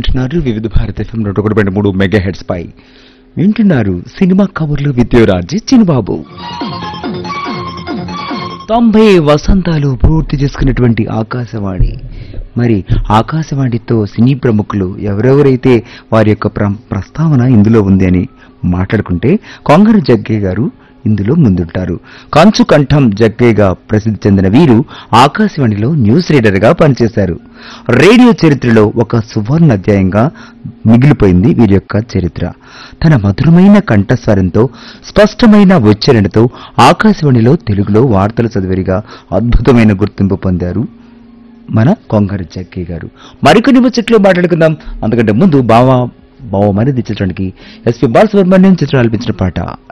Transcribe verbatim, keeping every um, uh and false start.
వింటున్నారు వివిధ భారత ఎఫ్ఎం నూట ఒకటి పాయింట్ మూడు మెగా హెడ్స్ పై వింటున్నారు సినిమా కబుర్లు విద్యురాజీ చిన్నబాబు. తొంభై వసంతాలు పూర్తి చేసుకున్నటువంటి ఆకాశవాణి, మరి ఆకాశవాణితో సినీ ప్రముఖులు ఎవరెవరైతే వారి యొక్క ప్రస్తావన ఇందులో ఉంది అని మాట్లాడుకుంటే కొంగర జగ్గయ్య గారు ఇందులో ముందుంటారు. కంచు కంఠం జగ్గయ్యగా ప్రసిద్ధి చెందిన వీరు ఆకాశవాణిలో న్యూస్ రీడర్ గా పనిచేశారు. రేడియో చరిత్రలో ఒక సువర్ణ అధ్యాయంగా మిగిలిపోయింది వీరి యొక్క చరిత్ర. తన మధురమైన కంఠస్వరంతో స్పష్టమైన ఉచ్చారణతో ఆకాశవాణిలో తెలుగులో వార్తలు చదివేరిగా అద్భుతమైన గుర్తింపు పొందారు మన కొంగర జగ్గయ్య గారు. మరికొన్ని ముచ్చట్లు మాట్లాడుకుందాం. అందుకంటే ముందు బావా బావ మరిది చిత్రానికి ఎస్పీ బాలసుబ్రహ్మణ్యం చిత్రం ఆలపించిన పాట